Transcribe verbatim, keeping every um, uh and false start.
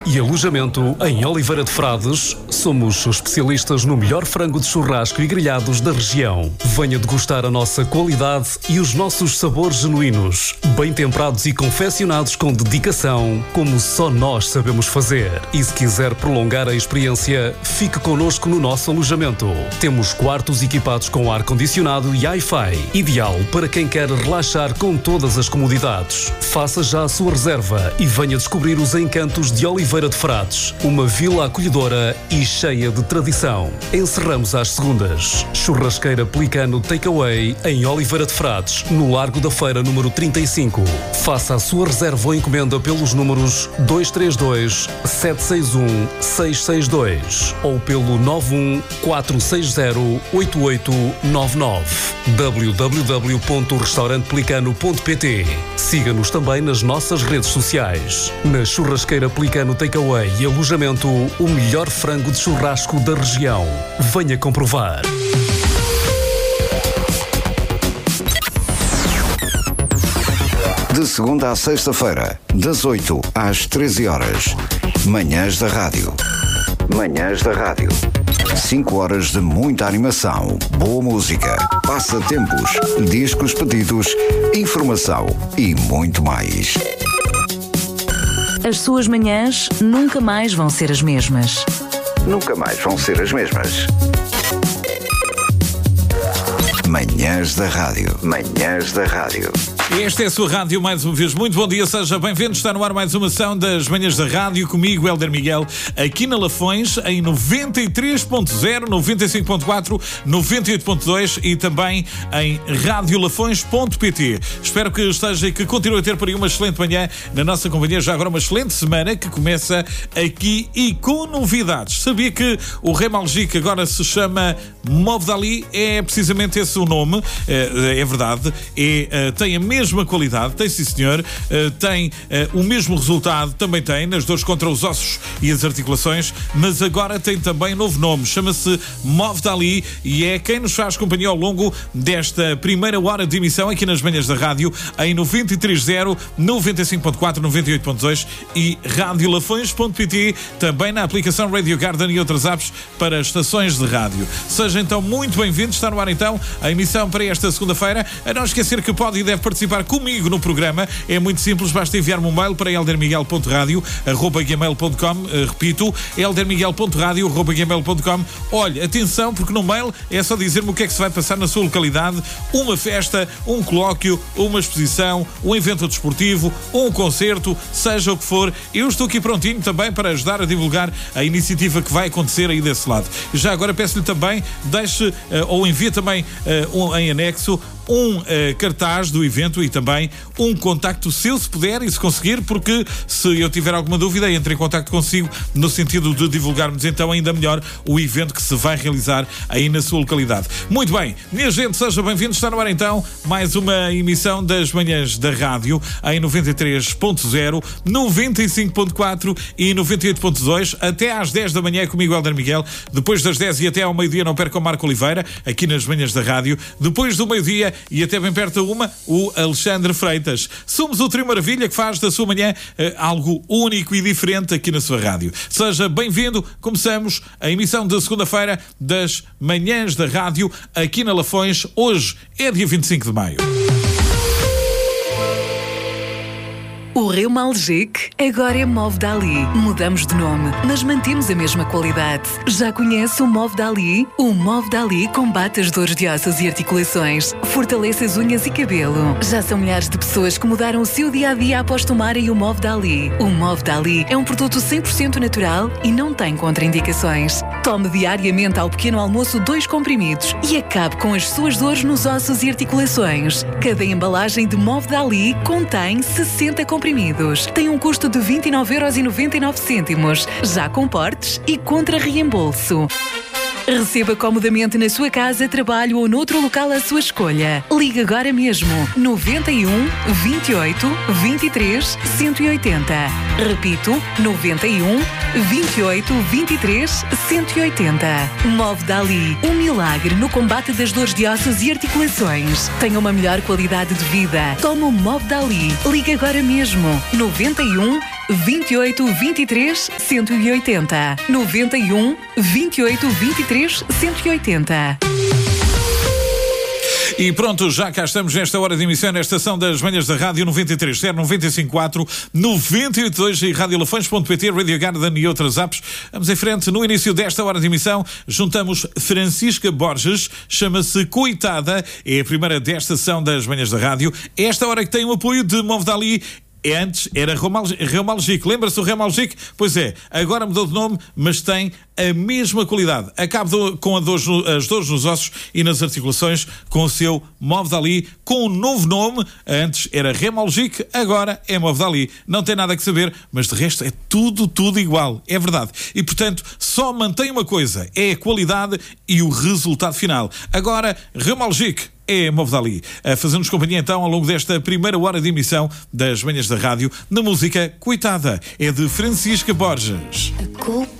E alojamento em Oliveira de Frades. Somos especialistas no melhor frango de churrasco e grelhados da região. Venha degustar a nossa qualidade e os nossos sabores genuínos, bem temperados e confeccionados com dedicação, como só nós sabemos fazer. E se quiser prolongar a experiência, fique connosco no nosso alojamento. Temos quartos equipados com ar-condicionado e Wi-Fi, ideal para quem quer relaxar com todas as comodidades. Faça já a sua reserva e venha descobrir os encantos de Oliveira Oliveira de Frades, uma vila acolhedora e cheia de tradição. Encerramos às segundas. Churrasqueira Pelicano Takeaway em Oliveira de Frades, no Largo da Feira número trinta e cinco. Faça a sua reserva ou encomenda pelos números dois três dois, sete seis um, seis seis dois ou pelo nove um quatro seis zero, oito oito nove nove. w w w ponto restaurante pelicano ponto p t. Siga-nos também nas nossas redes sociais. Na Churrasqueira Pelicano Takeaway e alojamento, o melhor frango de churrasco da região. Venha comprovar. De segunda à sexta-feira, das oito às treze horas. Manhãs da Rádio. Manhãs da Rádio. cinco horas de muita animação, boa música, passatempos, discos pedidos, informação e muito mais. As suas manhãs nunca mais vão ser as mesmas. Nunca mais vão ser as mesmas. Manhãs da Rádio. Manhãs da Rádio. Esta é a sua rádio, mais uma vez. Muito bom dia, seja bem-vindo. Está no ar mais uma ação das Manhãs da Rádio, comigo, Hélder Miguel, aqui na Lafões, em noventa e três ponto zero, noventa e cinco ponto quatro, noventa e oito ponto dois e também em rádio lafões ponto p t. Espero que esteja e que continue a ter por aí uma excelente manhã na nossa companhia. Já agora uma excelente semana que começa aqui e com novidades. Sabia que o Rei Malgique agora se chama Move Dali? É precisamente esse o nome, é, é verdade, é, tem a mesma mesma qualidade, tem sim senhor, uh, tem uh, o mesmo resultado, também tem nas dores contra os ossos e as articulações, mas agora tem também novo nome, chama-se Move Dali e é quem nos faz companhia ao longo desta primeira hora de emissão aqui nas Manhãs da Rádio, em noventa e três ponto zero, noventa e cinco ponto quatro, noventa e oito ponto dois e rádio lafões ponto p t, também na aplicação Radio Garden e outras apps para estações de rádio. Seja então muito bem-vindo, está no ar então a emissão para esta segunda-feira. A não esquecer que pode e deve participar comigo no programa, é muito simples, basta enviar-me um mail para eldermiguel ponto radio arroba gmail ponto com, uh, repito, eldermiguel ponto radio arroba gmail ponto com. Olha, atenção, porque no mail é só dizer-me o que é que se vai passar na sua localidade, uma festa, um colóquio, uma exposição, um evento desportivo, um concerto, seja o que for, eu estou aqui prontinho também para ajudar a divulgar a iniciativa que vai acontecer aí desse lado. Já agora peço-lhe também, deixe uh, ou envie também uh, um, em anexo um uh, cartaz do evento e também um contacto seu, se puder e se conseguir, porque se eu tiver alguma dúvida, entre em contacto consigo no sentido de divulgarmos então ainda melhor o evento que se vai realizar aí na sua localidade. Muito bem, minha gente, seja bem-vindo, está no ar então mais uma emissão das Manhãs da Rádio em noventa e três ponto zero, noventa e cinco ponto quatro e noventa e oito ponto dois, até às dez da manhã comigo, Hélder Miguel, depois das dez e até ao meio-dia não perca o Marco Oliveira, aqui nas Manhãs da Rádio, depois do meio-dia e até bem perto de uma, o Alexandre Freitas. Somos o Trio Maravilha que faz da sua manhã eh, algo único e diferente aqui na sua rádio. Seja bem-vindo, começamos a emissão de segunda-feira das Manhãs da Rádio aqui na Lafões. Hoje é dia vinte e cinco de maio. O Rei Malgique agora é Move Dali. Mudamos de nome, mas mantemos a mesma qualidade. Já conhece o Move Dali? O Move Dali combate as dores de ossos e articulações, fortalece as unhas e cabelo. Já são milhares de pessoas que mudaram o seu dia-a-dia após tomarem o Move Dali. O Move Dali é um produto cem por cento natural e não tem contraindicações. Tome diariamente ao pequeno almoço dois comprimidos e acabe com as suas dores nos ossos e articulações. Cada embalagem de Move Dali contém sessenta comprimidos. Tem um custo de vinte e nove euros e noventa e nove cêntimos, já com portes e contra reembolso. Receba comodamente na sua casa, trabalho ou noutro local à sua escolha. Ligue agora mesmo noventa e um, vinte e oito, vinte e três, cento e oitenta. Repito, noventa e um, vinte e oito, vinte e três, cento e oitenta. Move Dali, um milagre no combate das dores de ossos e articulações. Tenha uma melhor qualidade de vida. Tome o Move Dali. Ligue agora mesmo noventa e um, vinte e oito, vinte e três, cento e oitenta. noventa e um, vinte e oito, vinte e três, cento e oitenta. E pronto, já cá estamos nesta hora de emissão, nesta estação das manhãs da Rádio noventa e três zero, noventa e cinco quatro, noventa e oito dois e rádio lafões ponto pt, Radio Garden e outras apps. Vamos em frente. No início desta hora de emissão, juntamos Francisca Borges, chama-se Coitada, é a primeira desta estação das manhãs da Rádio. Esta hora que tem o apoio de Movdali. Antes era Reumalgic. Lembra-se do Reumalgic? Pois é, agora mudou de nome, mas tem a mesma qualidade. Acaba com a dor, as dores nos ossos e nas articulações com o seu Movdali, com um novo nome. Antes era Reumalgic, agora é Movdali. Não tem nada que saber, mas de resto é tudo, tudo igual. É verdade. E, portanto, só mantém uma coisa, é a qualidade e o resultado final. Agora, Reumalgic é Movdali, a fazer-nos companhia então ao longo desta primeira hora de emissão das manhãs da rádio, na música Coitada, é de Francisca Borges. A culpa